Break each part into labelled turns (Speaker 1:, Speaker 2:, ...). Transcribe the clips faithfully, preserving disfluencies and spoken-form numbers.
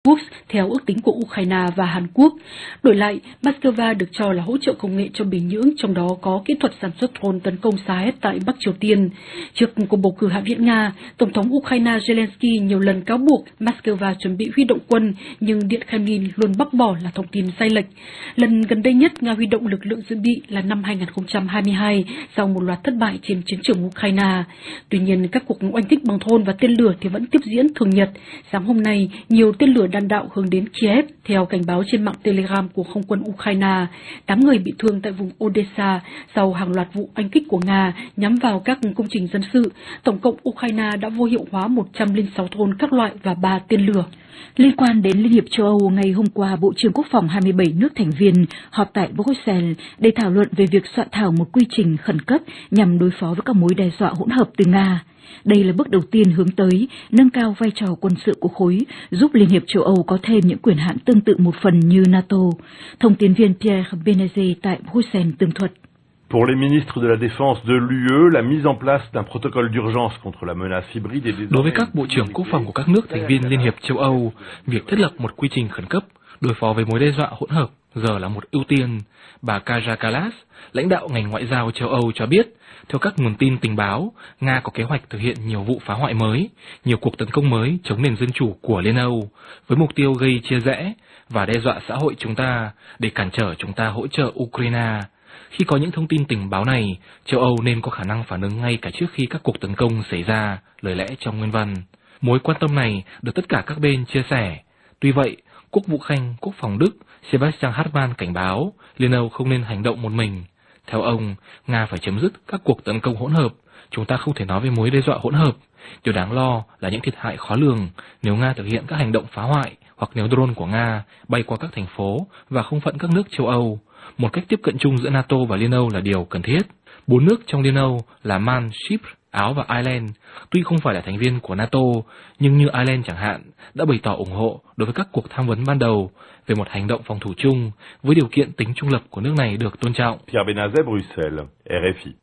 Speaker 1: Quốc theo ước tính của Ukraine và Hàn Quốc. Đổi lại, Moscow được cho là hỗ trợ công nghệ cho Bình Nhưỡng, trong đó có kỹ thuật sản xuất drone tấn công Shahed tại Bắc Triều Tiên. Trước cuộc bầu cử Hạ viện Nga, Tổng thống Ukraine Zelensky nhiều lần cáo buộc Moscow chuẩn bị huy động quân, nhưng Điện Kremlin luôn bác bỏ là thông tin sai lệch. Lần gần đây nhất Nga huy động lực lượng dự bị là năm hai nghìn không trăm hai mươi hai sau một loạt thất bại trên chiến trường Ukraine. Tuy nhiên, các cuộc oanh kích bằng drone và tên lửa thì vẫn tiếp diễn thường nhật. Sáng hôm nay, nhiều tên lửa đạn đạo hướng đến Kiev, theo cảnh báo trên mạng Telegram của không quân Ukraine. Tám người bị thương tại vùng Odessa sau hàng loạt vụ oanh kích của Nga nhắm vào các công trình dân sự. Tổng cộng Ukraine đã vô hiệu hóa một trăm lẻ sáu drone các loại và ba tên lửa.
Speaker 2: Liên quan đến Liên hiệp châu Âu, ngày hôm qua, Bộ trưởng Quốc phòng hai mươi bảy nước thành viên họp tại Bruxelles để thảo luận về việc soạn thảo một quy trình khẩn cấp nhằm đối phó với các mối đe dọa hỗn hợp từ Nga. Đây là bước đầu tiên hướng tới nâng cao vai trò quân sự của khối, giúp Liên hiệp châu Âu có thêm những quyền hạn tương tự một phần như NATO. Thông tin viên Pierre Benezet tại Bruxelles tường thuật.
Speaker 3: Pour les ministres de la Défense de l'U E, la mise en place d'un protocole d'urgence contre la menace hybride est désormais...
Speaker 4: Đối với các bộ trưởng quốc phòng của các nước thành viên Liên hiệp châu Âu, việc thiết lập một quy trình khẩn cấp đối phó với mối đe dọa hỗn hợp giờ là một ưu tiên. Bà Kaja Kallas, lãnh đạo ngành ngoại giao châu Âu cho biết, theo các nguồn tin tình báo, Nga có kế hoạch thực hiện nhiều vụ phá hoại mới, nhiều cuộc tấn công mới chống nền dân chủ của Liên Âu, với mục tiêu gây chia rẽ và đe dọa xã hội chúng ta để cản trở chúng ta hỗ trợ Ukraine. Khi có những thông tin tình báo này, châu Âu nên có khả năng phản ứng ngay cả trước khi các cuộc tấn công xảy ra, lời lẽ trong nguyên văn. Mối quan tâm này được tất cả các bên chia sẻ. Tuy vậy, Quốc vụ Khanh Quốc phòng Đức Sebastian Hartmann cảnh báo Liên Âu không nên hành động một mình. Theo ông, Nga phải chấm dứt các cuộc tấn công hỗn hợp. Chúng ta không thể nói về mối đe dọa hỗn hợp. Điều đáng lo là những thiệt hại khó lường nếu Nga thực hiện các hành động phá hoại hoặc nếu drone của Nga bay qua các thành phố và không phận các nước châu Âu. Một cách tiếp cận chung giữa NATO và Liên Âu là điều cần thiết. Bốn nước trong Liên Âu là Man, Chypre, Áo và Ireland, tuy không phải là thành viên của NATO, nhưng như Ireland chẳng hạn, đã bày tỏ ủng hộ đối với các cuộc tham vấn ban đầu về một hành động phòng thủ chung, với điều kiện tính trung lập của nước này được tôn trọng.
Speaker 3: Pierre Benezet, Bruxelles, R F I.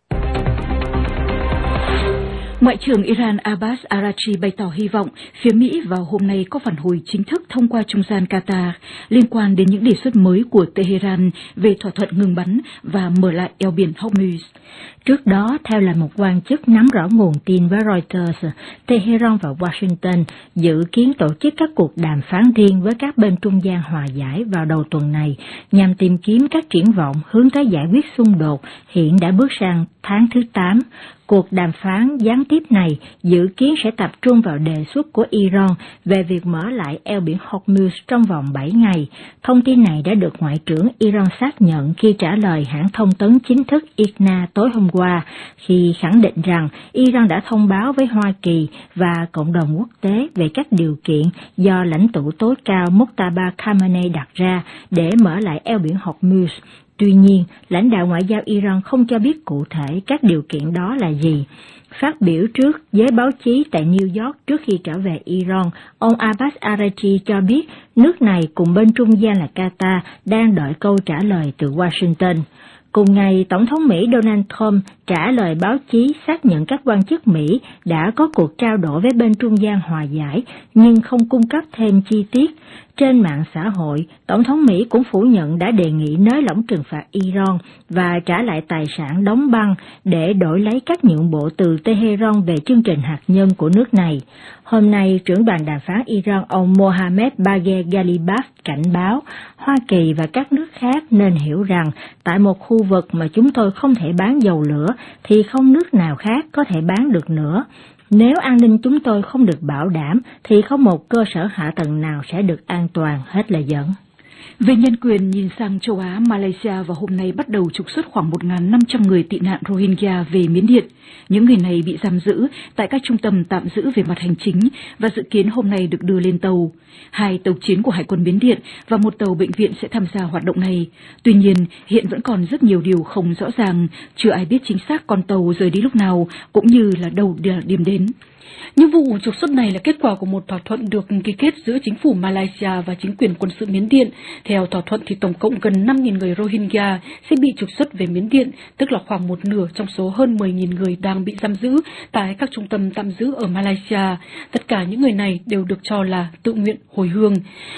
Speaker 2: Ngoại trưởng Iran Abbas Araghchi bày tỏ hy vọng phía Mỹ vào hôm nay có phản hồi chính thức thông qua trung gian Qatar liên quan đến những đề xuất mới của Tehran về thỏa thuận ngừng bắn và mở lại eo biển Hormuz.
Speaker 5: Trước đó, theo là một quan chức nắm rõ nguồn tin với Reuters, Tehran và Washington dự kiến tổ chức các cuộc đàm phán riêng với các bên trung gian hòa giải vào đầu tuần này nhằm tìm kiếm các triển vọng hướng tới giải quyết xung đột hiện đã bước sang tháng thứ tám. Cuộc đàm phán gián tiếp này dự kiến sẽ tập trung vào đề xuất của Iran về việc mở lại eo biển Hormuz trong vòng bảy ngày. Thông tin này đã được Ngoại trưởng Iran xác nhận khi trả lời hãng thông tấn chính thức i rờ en a tối hôm qua, khi khẳng định rằng Iran đã thông báo với Hoa Kỳ và cộng đồng quốc tế về các điều kiện do lãnh tụ tối cao Mojtaba Khamenei đặt ra để mở lại eo biển Hormuz. Tuy nhiên, lãnh đạo ngoại giao Iran không cho biết cụ thể các điều kiện đó là gì. Phát biểu trước giới báo chí tại New York trước khi trở về Iran, ông Abbas Araghchi cho biết nước này cùng bên trung gian là Qatar đang đợi câu trả lời từ Washington. Cùng ngày, Tổng thống Mỹ Donald Trump trả lời báo chí xác nhận các quan chức Mỹ đã có cuộc trao đổi với bên trung gian hòa giải nhưng không cung cấp thêm chi tiết. Trên mạng xã hội, Tổng thống Mỹ cũng phủ nhận đã đề nghị nới lỏng trừng phạt Iran và trả lại tài sản đóng băng để đổi lấy các nhượng bộ từ Tehran về chương trình hạt nhân của nước này. Hôm nay, trưởng đoàn đàm phán Iran ông Mohammad Bagher Ghalibaf cảnh báo Hoa Kỳ và các nước khác nên hiểu rằng tại một khu vực mà chúng tôi không thể bán dầu lửa thì không nước nào khác có thể bán được nữa. Nếu an ninh chúng tôi không được bảo đảm, thì không một cơ sở hạ tầng nào sẽ được an toàn, hết lời dẫn.
Speaker 2: Về nhân quyền, nhìn sang châu Á, Malaysia vào hôm nay bắt đầu trục xuất khoảng một nghìn năm trăm người tị nạn Rohingya về Miến Điện. Những người này bị giam giữ tại các trung tâm tạm giữ về mặt hành chính và dự kiến hôm nay được đưa lên tàu. Hai tàu chiến của Hải quân Miến Điện và một tàu bệnh viện sẽ tham gia hoạt động này. Tuy nhiên, hiện vẫn còn rất nhiều điều không rõ ràng, chưa ai biết chính xác con tàu rời đi lúc nào cũng như là đâu điểm đến. Những vụ trục xuất này là kết quả của một thỏa thuận được ký kết giữa chính phủ Malaysia và chính quyền quân sự Miến Điện
Speaker 1: Theo thỏa thuận thì tổng cộng gần năm nghìn người Rohingya sẽ bị trục xuất về Miến Điện, tức là khoảng một nửa trong số hơn mười nghìn người đang bị giam giữ tại các trung tâm tạm giữ ở Malaysia. Tất cả những người này đều được cho là tự nguyện hồi hương.